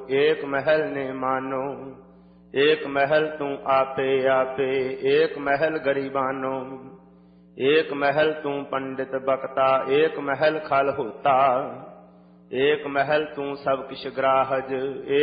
एक महल ने मानो। एक महल तू आपे आपे, एक महल गरीबानो। एक महल तू पंडित बक्ता, एक महल खल होता। एक महल तू सब किश ग्राहज,